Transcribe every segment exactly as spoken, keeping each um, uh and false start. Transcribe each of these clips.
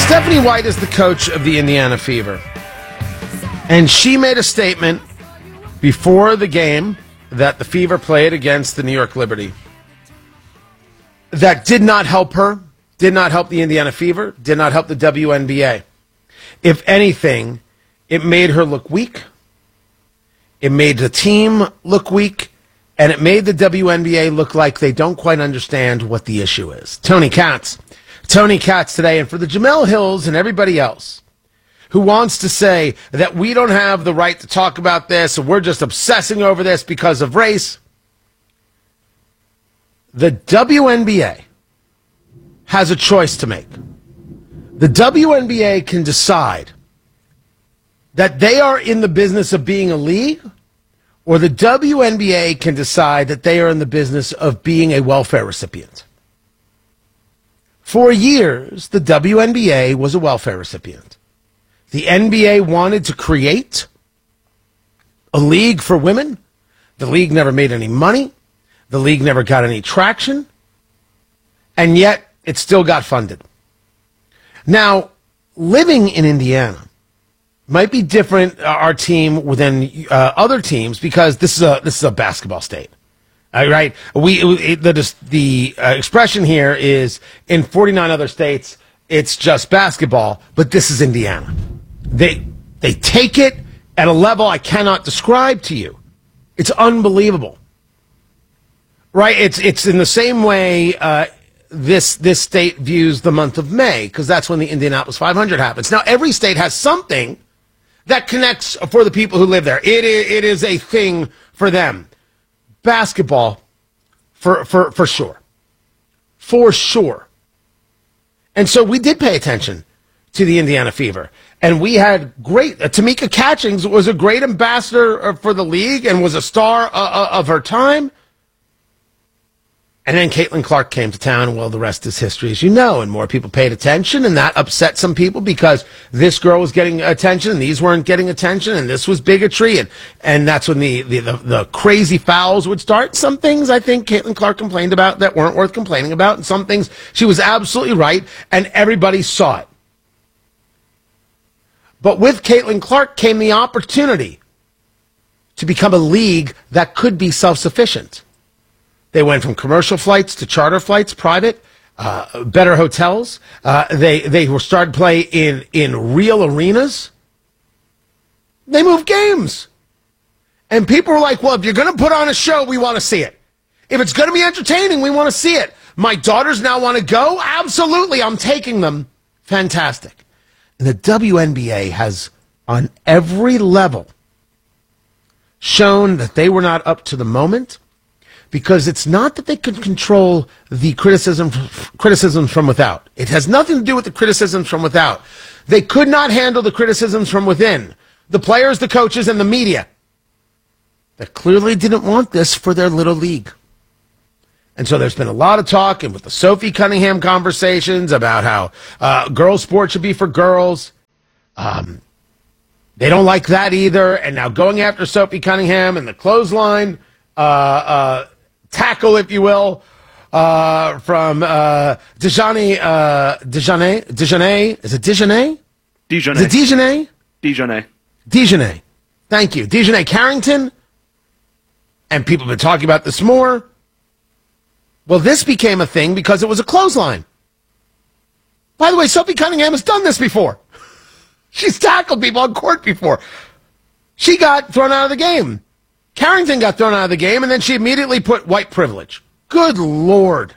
Stephanie White is the coach of the Indiana Fever. And she made a statement before the game that the Fever played against the New York Liberty that did not help her, did not help the Indiana Fever, did not help the W N B A. If anything, it made her look weak. It made the team look weak. And it made the W N B A look like they don't quite understand what the issue is. Tony Katz. Tony Katz today. And for the Jamel Hills and everybody else who wants to say that we don't have the right to talk about this and we're just obsessing over this because of race, the W N B A has a choice to make. The W N B A can decide that they are in the business of being a league, or the W N B A can decide that they are in the business of being a welfare recipient. For years, the W N B A was a welfare recipient. The N B A wanted to create a league for women. The league never made any money. The league never got any traction. And yet, it still got funded. Now, living in Indiana might be different, uh, our team, than uh, other teams, because this is a this is a basketball state. All right, we it, the the uh, expression here is in forty-nine other states it's just basketball, but this is Indiana. They they take it at a level I cannot describe to you. It's unbelievable, right? It's it's in the same way uh, this this state views the month of May, because that's when the Indianapolis five hundred happens. Now every state has something that connects for the people who live there. It is, it is a thing for them. Basketball, for, for, for sure. For sure. And so we did pay attention to the Indiana Fever. And we had great, uh, Tamika Catchings was a great ambassador for the league and was a star uh, of her time. And then Caitlin Clark came to town, and well, the rest is history, as you know, and more people paid attention, and that upset some people because this girl was getting attention, and these weren't getting attention, and this was bigotry, and, and that's when the, the, the, the crazy fouls would start. Some things I think Caitlin Clark complained about that weren't worth complaining about, and some things she was absolutely right, and everybody saw it. But with Caitlin Clark came the opportunity to become a league that could be self-sufficient. They went from commercial flights to charter flights, private, uh, better hotels. Uh, they they were started play in in real arenas. They moved games, and people were like, "Well, if you're going to put on a show, we want to see it. If it's going to be entertaining, we want to see it." My daughters now want to go. Absolutely, I'm taking them. Fantastic. And the W N B A has, on every level, shown that they were not up to the moment. Because it's not that they could control the criticism criticisms from without. It has nothing to do with the criticisms from without. They could not handle the criticisms from within. The players, the coaches, and the media that clearly didn't want this for their little league. And so there's been a lot of talk, and with the Sophie Cunningham conversations about how uh, girls' sports should be for girls. Um, they don't like that either. And now going after Sophie Cunningham and the clothesline uh, uh, tackle, if you will, uh, from uh, Dejanay, uh, Dejanay, Dejanay, is it Dejanay? Dejanay. Is it Dejanay? Dejanay. Dejanay. Thank you. Dejanay Carrington. And people have been talking about this more. Well, this became a thing because it was a clothesline. By the way, Sophie Cunningham has done this before. She's tackled people on court before. She got thrown out of the game. Carrington got thrown out of the game, and then she immediately put white privilege. Good Lord.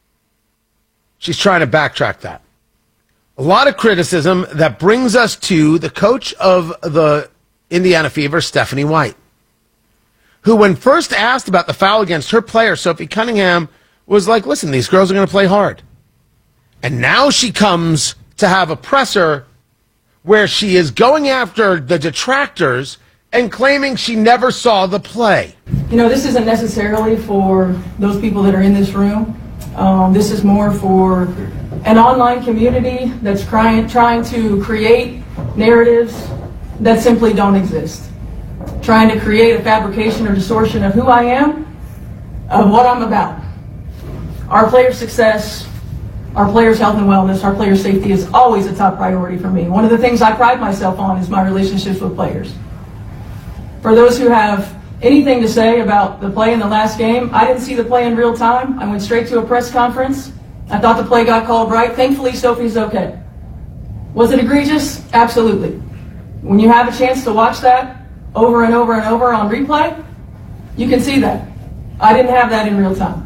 She's trying to backtrack that. A lot of criticism that brings us to the coach of the Indiana Fever, Stephanie White, who, when first asked about the foul against her player, Sophie Cunningham, was like, listen, these girls are going to play hard. And now she comes to have a presser where she is going after the detractors and claiming she never saw the play. You know, this isn't necessarily for those people that are in this room. Um, this is more for an online community that's trying, trying to create narratives that simply don't exist. Trying to create a fabrication or distortion of who I am, of what I'm about. Our players' success, our players' health and wellness, our players' safety is always a top priority for me. One of the things I pride myself on is my relationships with players. For those who have anything to say about the play in the last game, I didn't see the play in real time. I went straight to a press conference. I thought the play got called right. Thankfully, Sophie's okay. Was it egregious? Absolutely. When you have a chance to watch that over and over and over on replay, you can see that. I didn't have that in real time.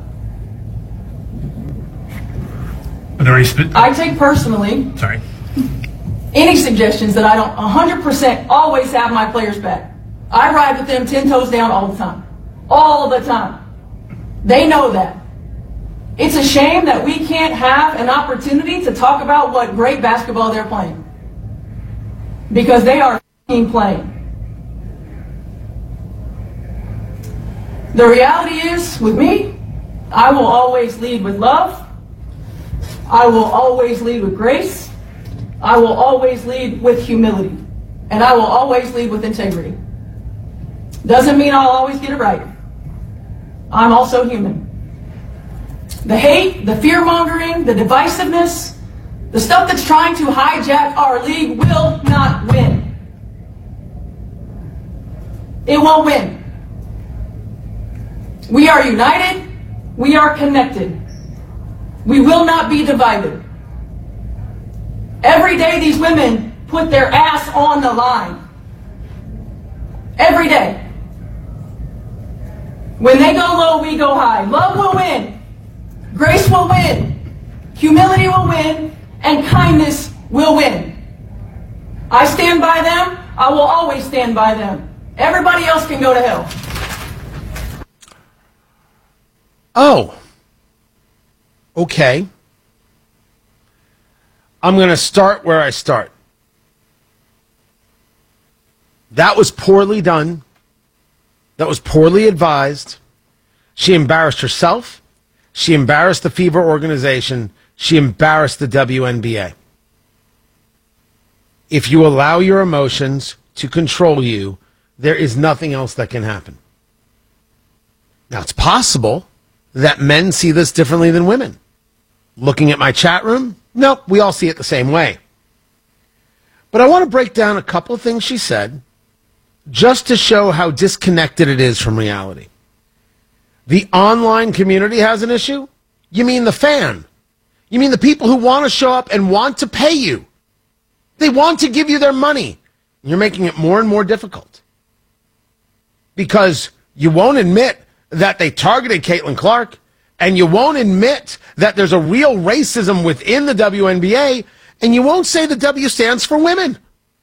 Are there any sp- I take personally Sorry. any suggestions that I don't one hundred percent always have my players back. I ride with them ten toes down all the time. All the time. They know that. It's a shame that we can't have an opportunity to talk about what great basketball they're playing. Because they are f***ing playing. The reality is, with me, I will always lead with love. I will always lead with grace. I will always lead with humility. And I will always lead with integrity. Doesn't mean I'll always get it right. I'm also human. The hate, the fear-mongering, the divisiveness, the stuff that's trying to hijack our league will not win. It won't win. We are united. We are connected. We will not be divided. Every day these women put their ass on the line. Every day. When they go low, we go high. Love will win. Grace will win. Humility will win. And kindness will win. I stand by them. I will always stand by them. Everybody else can go to hell. Oh. Okay. I'm going to start where I start. That was poorly done. That was poorly advised. She embarrassed herself. She embarrassed the Fever organization. She embarrassed the W N B A. If you allow your emotions to control you, there is nothing else that can happen. Now, it's possible that men see this differently than women. Looking at my chat room, nope, we all see it the same way. But I want to break down a couple of things she said just to show how disconnected it is from reality. The online community has an issue? You mean the fan? You mean the people who want to show up and want to pay you? They want to give you their money. You're making it more and more difficult. Because you won't admit that they targeted Caitlin Clark, and you won't admit that there's a real racism within the W N B A, and you won't say the W stands for women.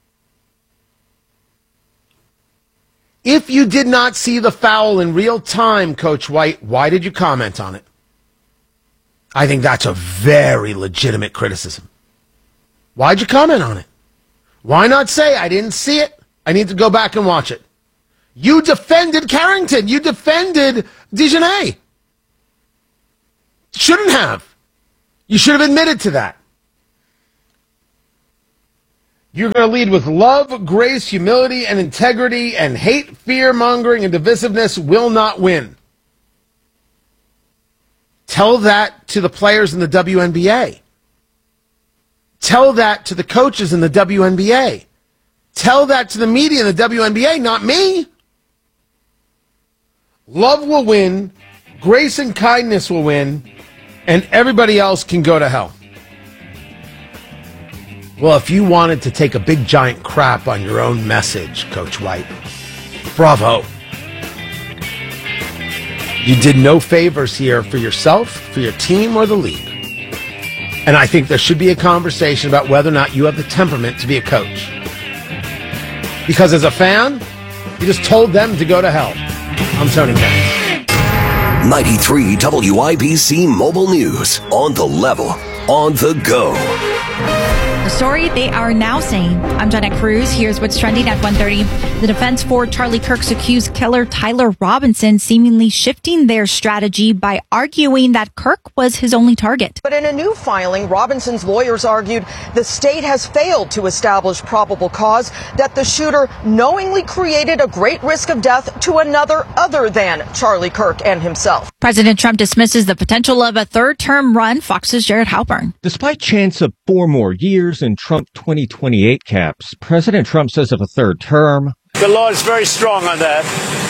If you did not see the foul in real time, Coach White, why did you comment on it? I think that's a very legitimate criticism. Why'd you comment on it? Why not say, I didn't see it, I need to go back and watch it? You defended Carrington. You defended Dejanay. Shouldn't have. You should have admitted to that. You're going to lead with love, grace, humility, and integrity, and hate, fear-mongering, and divisiveness will not win. Tell that to the players in the W N B A. Tell that to the coaches in the W N B A. Tell that to the media in the W N B A, not me. Love will win, grace and kindness will win, and everybody else can go to hell. Well, if you wanted to take a big giant crap on your own message, Coach White, bravo. You did no favors here for yourself, for your team, or the league. And I think there should be a conversation about whether or not you have the temperament to be a coach. Because as a fan, you just told them to go to hell. I'm Tony Katz. ninety-three W I B C Mobile News. On the level. On the go. the story, they are now saying. I'm Jeanette Cruz. Here's what's trending at one thirty. The defense for Charlie Kirk's accused killer Tyler Robinson seemingly shifting their strategy by arguing that Kirk was his only target. But in a new filing, Robinson's lawyers argued the state has failed to establish probable cause that the shooter knowingly created a great risk of death to another other than Charlie Kirk and himself. President Trump dismisses the potential of a third-term run. Fox's Jared Halpern. Despite chance of four more years and Trump twenty twenty-eight caps, President Trump says of a third term, the law is very strong on that.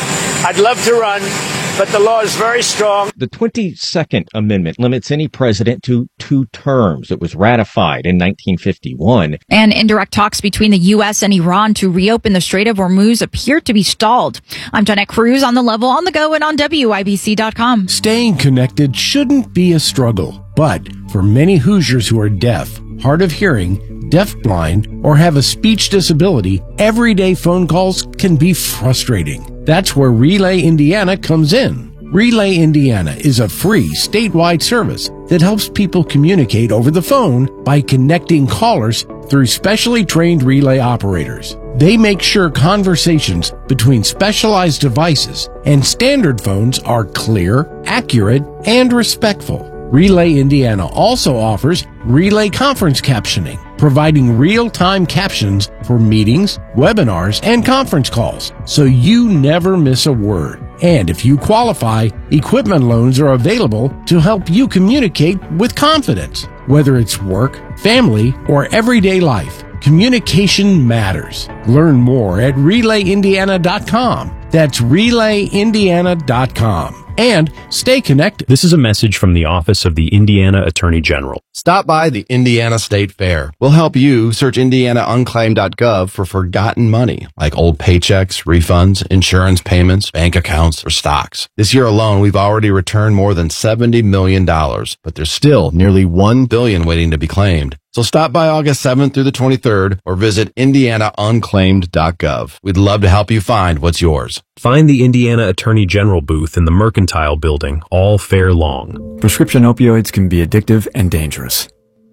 I'd love to run, but the law is very strong. The twenty-second Amendment limits any president to two terms. It was ratified in nineteen fifty-one. And indirect talks between the U S and Iran to reopen the Strait of Hormuz appear to be stalled. I'm Jeanette Cruz on the level, on the go, and on W I B C dot com. Staying connected shouldn't be a struggle, but for many Hoosiers who are deaf, hard of hearing, deafblind, or have a speech disability, everyday phone calls can be frustrating. That's where Relay Indiana comes in. Relay Indiana is a free statewide service that helps people communicate over the phone by connecting callers through specially trained relay operators. They make sure conversations between specialized devices and standard phones are clear, accurate, and respectful. Relay Indiana also offers relay conference captioning, providing real-time captions for meetings, webinars, and conference calls, so you never miss a word. And if you qualify, equipment loans are available to help you communicate with confidence. Whether it's work, family, or everyday life, communication matters. Learn more at relay indiana dot com. That's relay indiana dot com. And stay connected. This is a message from the Office of the Indiana Attorney General. Stop by the Indiana State Fair. We'll help you search indiana unclaimed dot gov for forgotten money, like old paychecks, refunds, insurance payments, bank accounts, or stocks. This year alone, we've already returned more than seventy million dollars, but there's still nearly one billion dollars waiting to be claimed. So stop by August seventh through the twenty-third or visit indiana unclaimed dot gov. We'd love to help you find what's yours. Find the Indiana Attorney General booth in the Mercantile Building all fair long. Prescription opioids can be addictive and dangerous.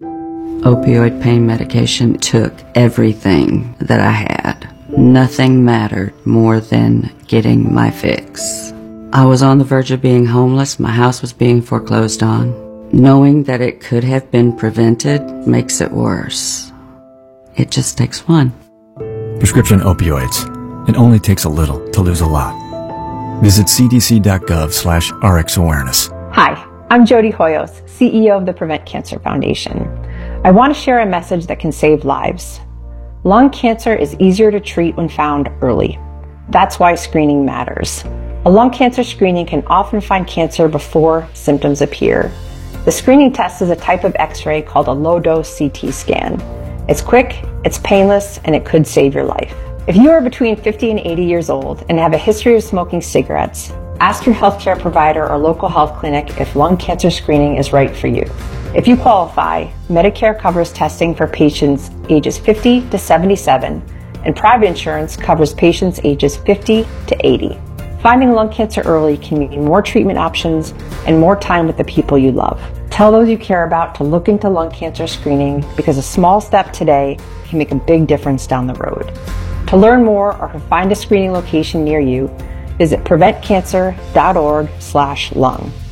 Opioid pain medication took everything that I had. Nothing mattered more than getting my fix. I was on the verge of being homeless. My house was being foreclosed on. Knowing that it could have been prevented makes it worse. It just takes one. Prescription opioids. It only takes a little to lose a lot. Visit c d c dot gov slash r x awareness. Hi, I'm Jody Hoyos, C E O of the Prevent Cancer Foundation. I want to share a message that can save lives. Lung cancer is easier to treat when found early. That's why screening matters. A lung cancer screening can often find cancer before symptoms appear. The screening test is a type of X-ray called a low-dose C T scan. It's quick, it's painless, and it could save your life. If you are between fifty and eighty years old and have a history of smoking cigarettes, ask your healthcare provider or local health clinic if lung cancer screening is right for you. If you qualify, Medicare covers testing for patients ages fifty to seventy-seven, and private insurance covers patients ages fifty to eighty. Finding lung cancer early can mean more treatment options and more time with the people you love. Tell those you care about to look into lung cancer screening, because a small step today can make a big difference down the road. To learn more or to find a screening location near you, visit prevent cancer dot org slash lung.